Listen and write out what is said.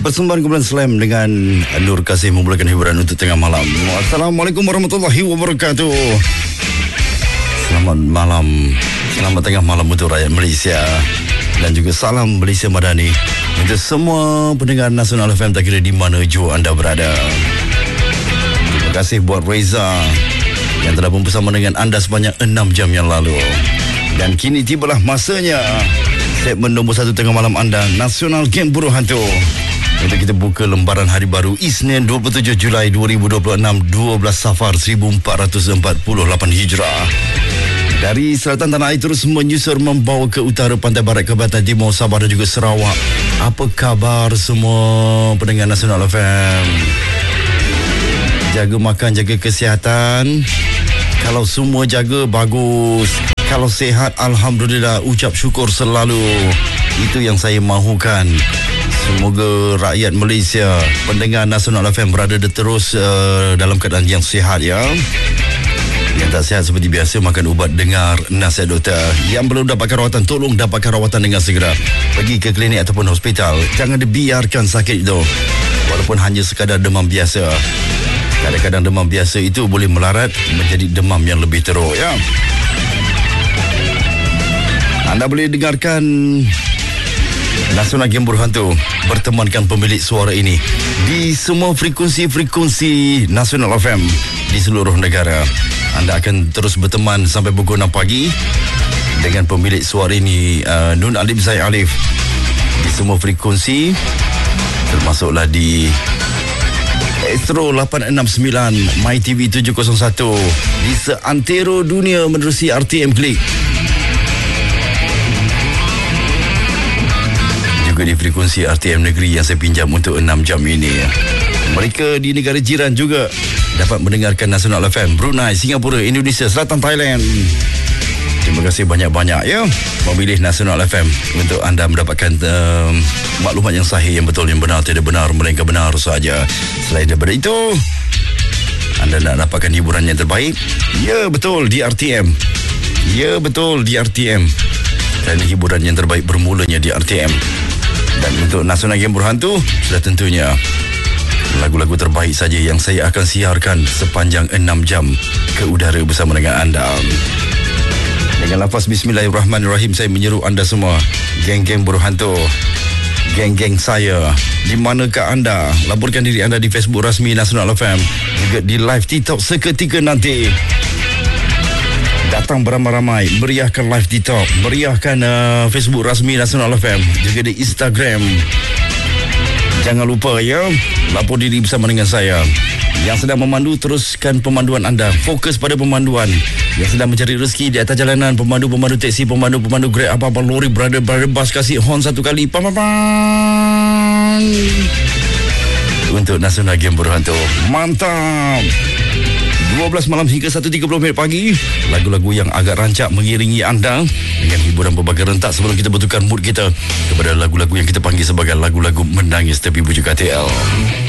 Persembahan kumpulan Slam dengan Nur Kasih memulakan hiburan untuk tengah malam. Assalamualaikum warahmatullahi wabarakatuh. Selamat malam, selamat tengah malam untuk rakyat Malaysia. Dan juga salam Malaysia Madani untuk semua pendengar Nasional FM, tak kira di mana jua anda berada. Terima kasih buat Reza yang telah bersama dengan anda sebanyak 6 jam yang lalu. Dan kini tibalah masanya segmen nombor 1 tengah malam anda, Nasional Game Buruh Hantu. Untuk kita buka lembaran hari baru Isnin 27 Julai 2026, 12 Safar 1448 Hijrah. Dari selatan tanah air terus menyusur membawa ke utara, pantai barat, Kebantan, Timur, Sabah dan juga Sarawak. Apa khabar semua pendengar Nasional FM? Jaga makan, jaga kesihatan. Kalau semua jaga, bagus. Kalau sihat, Alhamdulillah, ucap syukur selalu. Itu yang saya mahukan. Semoga rakyat Malaysia, pendengar Nasional FM berada terus dalam keadaan yang sihat ya. Yang tak sihat seperti biasa, makan ubat, dengar nasihat doktor. Yang belum dapatkan rawatan, tolong dapatkan rawatan dengan segera. Pergi ke klinik ataupun hospital. Jangan dibiarkan sakit itu, walaupun hanya sekadar demam biasa. Kadang-kadang demam biasa itu boleh melarat menjadi demam yang lebih teruk ya. Anda boleh dengarkan Nasional Game Buruh Hantu, bertemankan pemilik suara ini di semua frekuensi-frekuensi Nasional FM di seluruh negara. Anda akan terus berteman sampai pukul 6 pagi dengan pemilik suara ini, Nun Alif Zaid Alif, di semua frekuensi, termasuklah di Astro 869, My TV 701, di seantero dunia menerusi RTM Klik. Juga di frekuensi RTM Negeri yang saya pinjam untuk 6 jam ini. Mereka di negara jiran juga dapat mendengarkan Nasional FM, Brunei, Singapura, Indonesia, Selatan, Thailand. Terima kasih banyak-banyak ya memilih Nasional FM untuk anda mendapatkan maklumat yang sahih, yang betul, yang benar, tidak benar melainkan benar saja. Selain daripada itu, anda nak dapatkan hiburan yang terbaik? Ya, betul, di RTM. Ya, betul, di RTM. Dan hiburan yang terbaik bermulanya di RTM. Dan untuk Nasional Game Buruh Hantu, sudah tentunya lagu-lagu terbaik saja yang saya akan siarkan sepanjang 6 jam ke udara bersama dengan anda. Dengan lafaz Bismillahirrahmanirrahim, saya menyeru anda semua, geng-geng Buruh Hantu, geng-geng saya, di manakah anda? Laporkan diri anda di Facebook rasmi Nasional FM, juga di live TikTok seketika nanti. Datang beramai-ramai, meriahkan live TikTok, meriahkan Facebook rasmi Nasional FM, juga di Instagram. Jangan lupa ya, lapor diri bersama dengan saya. Yang sedang memandu, teruskan pemanduan anda, fokus pada pemanduan. Yang sedang mencari rezeki di atas jalanan, pemandu-pemandu teksi, pemandu-pemandu Grab, apa-apa lori, berada bas, kasih horn satu kali, pam. Untuk Nasional Game Buruh Hantu, mantap. 12 malam hingga 1.30 pagi, lagu-lagu yang agak rancak mengiringi anda dengan hiburan berbagai rentak sebelum kita betulkan mood kita kepada lagu-lagu yang kita panggil sebagai lagu-lagu menangis tepi bujuk KTL.